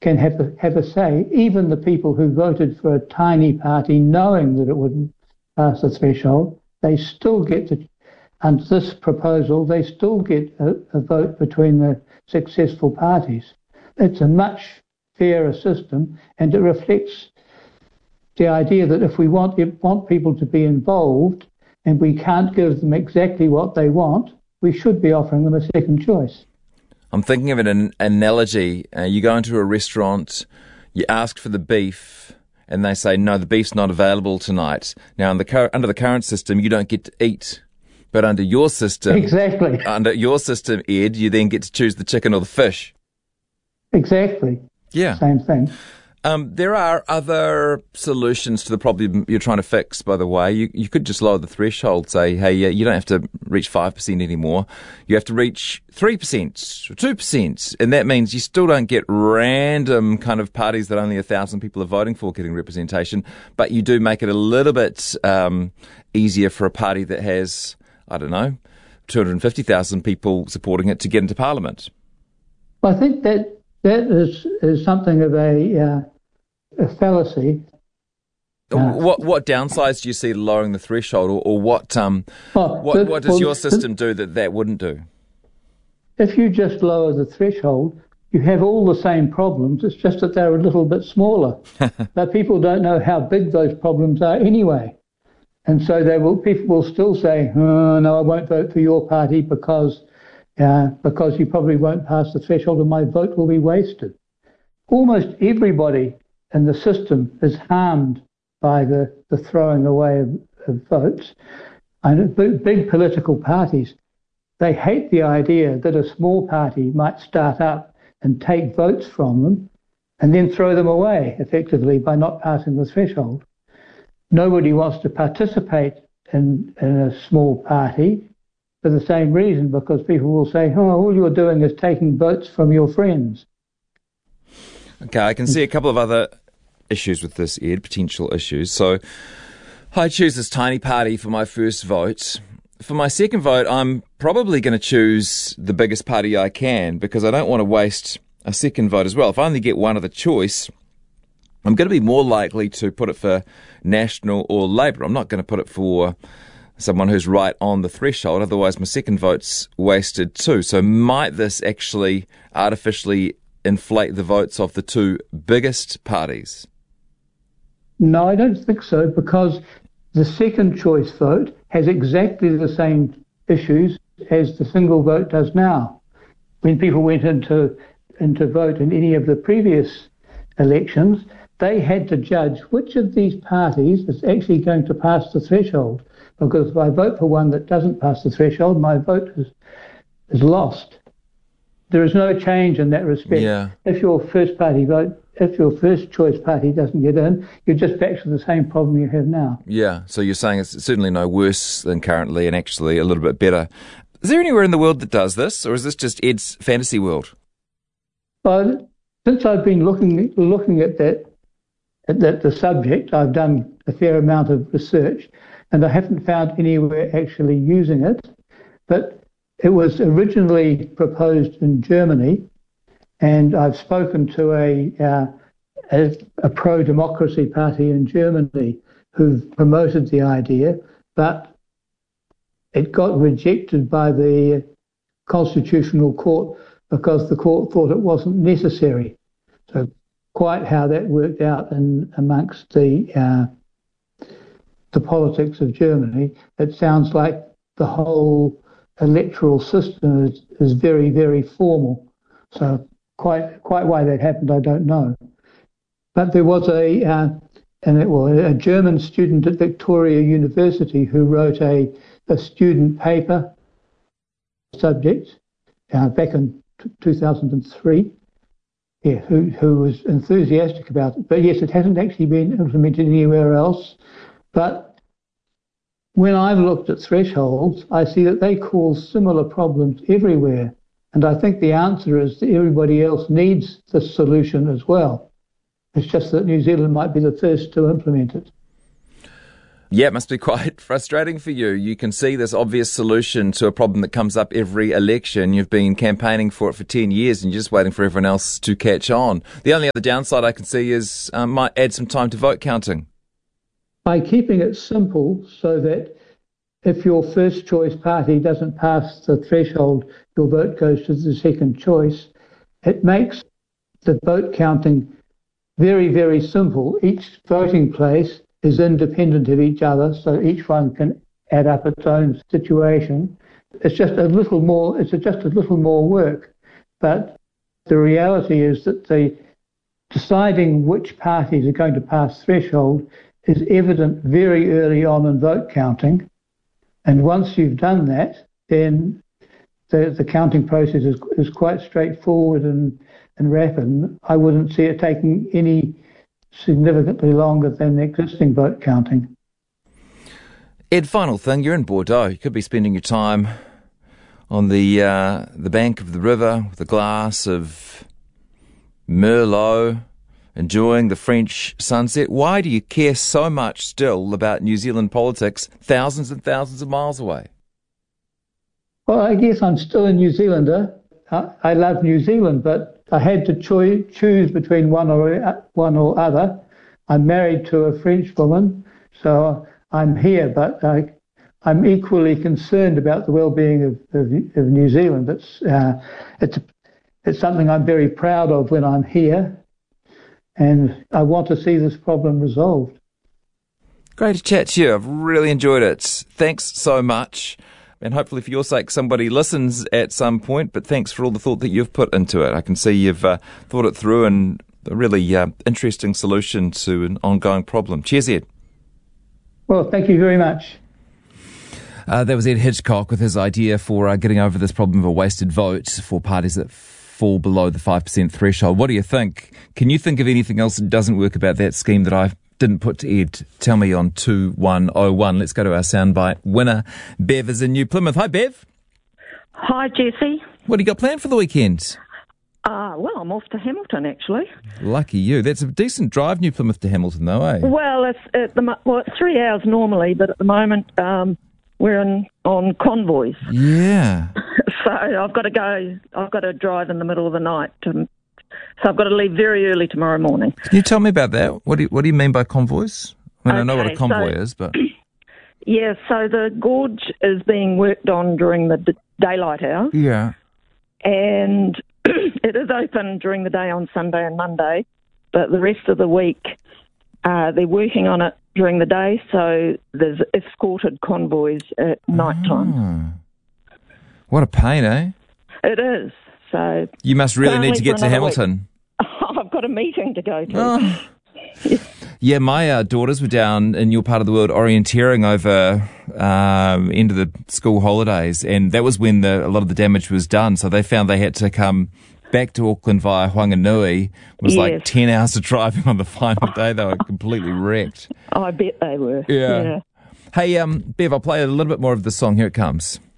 can have a say. Even the people who voted for a tiny party knowing that it wouldn't pass the threshold, they still get to, under this proposal, they still get a vote between the successful parties. It's a much fairer system, and it reflects the idea that if we want people to be involved and we can't give them exactly what they want, we should be offering them a second choice. I'm thinking of an analogy. You go into a restaurant, you ask for the beef, and they say, no, the beef's not available tonight. Now, under the current system, you don't get to eat. But under your system, exactly. Under your system, Ed, you then get to choose the chicken or the fish. Exactly. Yeah. Same thing. There are other solutions to the problem you're trying to fix, by the way. You could just lower the threshold, say, hey, you don't have to reach 5% anymore. You have to reach 3% or 2%. And that means you still don't get random kind of parties that only 1,000 people are voting for getting representation. But you do make it a little bit easier for a party that has, I don't know, 250,000 people supporting it to get into Parliament. Well, I think that is something of a fallacy. What downsides do you see to lowering the threshold, or what does your system do that wouldn't do? If you just lower the threshold, you have all the same problems. It's just that they're a little bit smaller. But people don't know how big those problems are anyway. And so people will still say, oh, no, I won't vote for your party because you probably won't pass the threshold and my vote will be wasted. Almost everybody in the system is harmed by the throwing away of votes. And big political parties, they hate the idea that a small party might start up and take votes from them and then throw them away effectively by not passing the threshold. Nobody wants to participate in a small party for the same reason, because people will say, oh, all you're doing is taking votes from your friends. Okay, I can see a couple of other issues with this, Ed, potential issues. So I choose this tiny party for my first vote. For my second vote, I'm probably going to choose the biggest party I can, because I don't want to waste a second vote as well. If I only get one other choice, I'm going to be more likely to put it for National or Labour. I'm not going to put it for someone who's right on the threshold, otherwise my second vote's wasted too. So might this actually artificially inflate the votes of the two biggest parties? No, I don't think so, because the second choice vote has exactly the same issues as the single vote does now. When people went into vote in any of the previous elections, they had to judge which of these parties is actually going to pass the threshold. Because if I vote for one that doesn't pass the threshold, my vote is lost. There is no change in that respect. Yeah. If your first choice party doesn't get in, you're just back to the same problem you have now. Yeah, so you're saying it's certainly no worse than currently, and actually a little bit better. Is there anywhere in the world that does this, or is this just Ed's fantasy world? Well, since I've been looking at the subject, I've done a fair amount of research, and I haven't found anywhere actually using it. But it was originally proposed in Germany, and I've spoken to a pro-democracy party in Germany who've promoted the idea, but it got rejected by the Constitutional Court because the court thought it wasn't necessary. So quite how that worked out amongst the politics of Germany, it sounds like the whole electoral system is very, very formal. So quite why that happened, I don't know. But there was a German student at Victoria University who wrote a student paper subject back in 2003. Yeah, who was enthusiastic about it. But yes, it hasn't actually been implemented anywhere else. But when I've looked at thresholds, I see that they cause similar problems everywhere. And I think the answer is that everybody else needs this solution as well. It's just that New Zealand might be the first to implement it. Yeah, it must be quite frustrating for you. You can see this obvious solution to a problem that comes up every election. You've been campaigning for it for 10 years and you're just waiting for everyone else to catch on. The only other downside I can see is might add some time to vote counting. By keeping it simple so that if your first choice party doesn't pass the threshold, your vote goes to the second choice, it makes the vote counting very, very simple. Each voting place is independent of each other, so each one can add up its own situation. It's just a little more. It's just a little more work, but the reality is that the deciding which parties are going to pass threshold is evident very early on in vote counting, and once you've done that, then the counting process is quite straightforward and rapid. I wouldn't see it taking any significantly longer than the existing vote counting. Ed, final thing, you're in Bordeaux. You could be spending your time on the bank of the river with a glass of Merlot, enjoying the French sunset. Why do you care so much still about New Zealand politics thousands and thousands of miles away? Well, I guess I'm still a New Zealander. I love New Zealand, but I had to choose between one or other. I'm married to a French woman, so I'm here, but I'm equally concerned about the well-being of New Zealand. It's something I'm very proud of when I'm here, and I want to see this problem resolved. Great to chat to you. I've really enjoyed it. Thanks so much. And hopefully for your sake somebody listens at some point, but thanks for all the thought that you've put into it. I can see you've thought it through and a really interesting solution to an ongoing problem. Cheers, Ed. Well, thank you very much. That was Ed Hitchcock with his idea for getting over this problem of a wasted vote for parties that fall below the 5% threshold. What do you think? Can you think of anything else that doesn't work about that scheme that I didn't put to Ed? Tell me on 2101. Let's go to our soundbite winner. Bev is in New Plymouth. Hi, Bev. Hi, Jesse. What do you got planned for the weekend? Well, I'm off to Hamilton, actually. Lucky you. That's a decent drive, New Plymouth to Hamilton, though, eh? Well, it's 3 hours normally, but at the moment we're on convoys. Yeah. So I've got to drive in the middle of the night. So I've got to leave very early tomorrow morning. Can you tell me about that? What do you mean by convoys? I mean, I know what a convoy is, but... Yeah, so the gorge is being worked on during the daylight hours. Yeah. And it is open during the day on Sunday and Monday, but the rest of the week they're working on it during the day, so there's escorted convoys at night time. What a pain, eh? It is. So you must really need to get to Hamilton. I've got a meeting to go to. Oh. Yeah, my daughters were down in your part of the world orienteering over into the school holidays, and that was when a lot of the damage was done. So they found they had to come back to Auckland via Whanganui. It was like 10 hours of driving on the final day. They were completely wrecked. I bet they were. Yeah. Hey, Bev, I'll play a little bit more of the song. Here it comes.